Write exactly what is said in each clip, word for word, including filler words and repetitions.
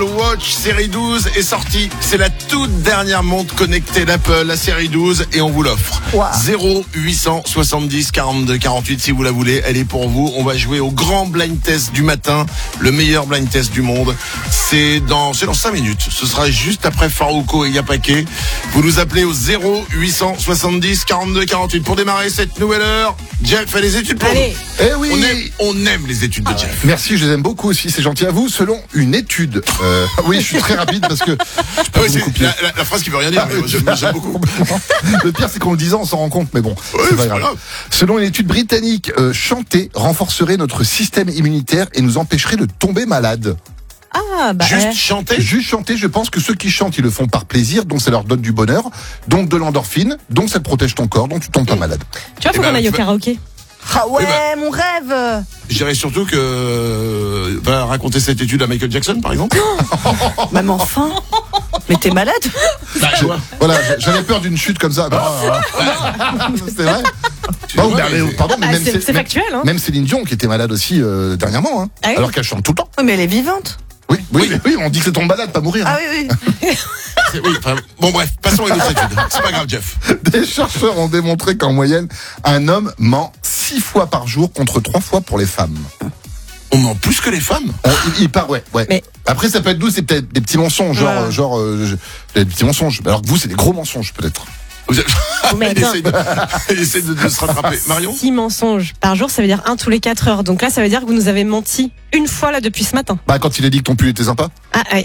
Apple Watch série douze est sortie. C'est la toute dernière montre connectée d'Apple, la série douze, et on vous l'offre. Wow. zéro huit cent soixante-dix quarante-deux quarante-huit si vous la voulez. Elle est pour vous. On va jouer au grand blind test du matin, le meilleur blind test du monde. C'est dans, c'est dans cinq minutes. Ce sera juste après Farouko et Yapake. Vous nous appelez au zéro huit cent soixante-dix quarante-deux quarante-huit pour démarrer cette nouvelle heure. Jeff fait les études pour Allez. nous. Eh oui. On aime, on aime les études de Ah, Jeff. merci, je les aime beaucoup aussi, c'est gentil à vous. Selon une étude, euh, oui, je suis très rapide parce que je Ah peux oui, vous c'est couper. la, la, la phrase qui veut rien dire, mais j'aime, j'aime beaucoup. Le pire, c'est qu'en le disant, on s'en rend compte, mais bon, Ouais, c'est pas c'est grave. pas grave. Selon une étude britannique, euh, chanter renforcerait notre système immunitaire et nous empêcherait de tomber malade. Ah, bah. Juste eh. chanter. Juste chanter, je pense que ceux qui chantent, ils le font par plaisir, donc ça leur donne du bonheur, donc de l'endorphine, donc ça te protège ton corps, donc tu tombes pas malade. Tu vois, faut Eh ben, qu'on aille au tu vas- karaoké. Ah ouais, Eh ben- mon rêve. Je dirais surtout que euh, va raconter cette étude à Michael Jackson, par exemple. Même enfin. Mais t'es malade? Bah, je vois. Voilà, j'avais peur d'une chute comme ça. C'est vrai. Tu Bon, vois, mais, mais- pardon, mais Ah, même, c'est- Cé- c'est même- factuel, hein. même Céline Dion qui était malade aussi euh, dernièrement, hein, Ah oui. alors qu'elle chante tout le temps. Oui, mais elle est vivante. Oui, oui, oui, oui, on dit que c'est ton malade, pas mourir. Ah hein. oui, oui. c'est- oui, enfin, bon bref, passons à une autre étude. C'est pas grave, Jeff. Des chercheurs ont démontré qu'en moyenne, un homme ment six fois par jour contre trois fois pour les femmes. On ment plus que les femmes. On- il, il part, ouais, ouais. Mais- Après, ça peut être doux, c'est peut-être des petits mensonges, genre, Ouais. euh, genre, euh, je- des petits mensonges. Alors que vous, c'est des gros mensonges, peut-être. Vous avez- Mais Elle attends. essaie de, elle essaie de, de se rattraper. Marion. Six mensonges par jour, ça veut dire un tous les quatre heures. Donc là, ça veut dire que vous nous avez menti une fois là depuis ce matin. Bah, quand il a dit que ton pull était sympa. Ah, ouais.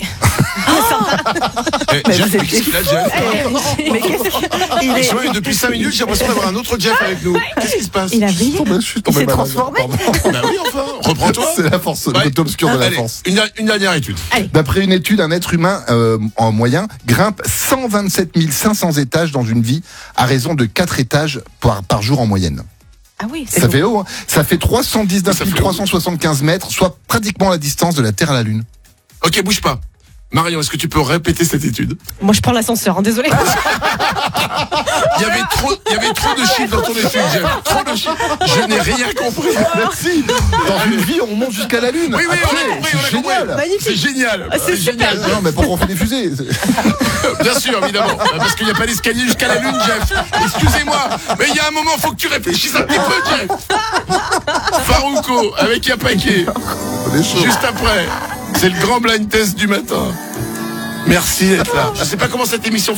Eh, Mais Jeff, vous êtes mais qu'est-ce qu'il a, Jeff Mais qu'est-ce qu'il Il est. est... Depuis cinq minutes, j'ai l'impression d'avoir un autre Jeff avec nous. Qu'est-ce qui se passe? Il a Je suis brillé. tombé, je suis tombé s'est malade. transformé. Pardon. Bah oui, enfin. Reprends-toi. C'est la force, le Ouais. côté obscur de la Allez, force. une, une dernière étude. D'après une étude, un être humain euh, en moyen grimpe cent vingt-sept mille cinq cents étages dans une vie à raison de quatre étages par, par jour en moyenne. Ah oui, c'est Ça bon. fait haut, hein. Ça fait trois cent dix-neuf Ça mille fait haut. trois cent soixante-quinze mètres, soit pratiquement la distance de la Terre à la Lune. Ok, bouge pas. Marion, est-ce que tu peux répéter cette étude? Moi, je prends l'ascenseur, hein, désolé. Il y avait trop, il y avait trop de chiffres dans ton étude, Jeff. Trop de chiffres. Je n'ai rien compris. Merci. Dans une vie, on monte jusqu'à la Lune. Oui, oui, Après, on a compris, on a c'est compris. génial. Magnifique. C'est génial. Ah, c'est génial. super. Non, mais pourquoi on fait des fusées? Bien sûr, évidemment. Parce qu'il n'y a pas d'escalier jusqu'à la Lune, Jeff. Excusez-moi. Mais il y a un moment, faut que tu réfléchisses un petit peu, Jeff. Farouko avec Yapake. On est chaud. Juste après. C'est le grand blind test du matin. Merci d'être là. Je sais pas comment cette émission